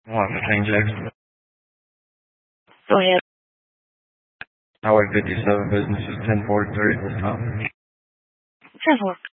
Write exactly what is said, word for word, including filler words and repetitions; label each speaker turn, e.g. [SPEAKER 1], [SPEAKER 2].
[SPEAKER 1] Olá, Frank Jackson.
[SPEAKER 2] Go ahead.
[SPEAKER 1] Highway fifty-seven, business is ten forty-three at this time.
[SPEAKER 2] ten four.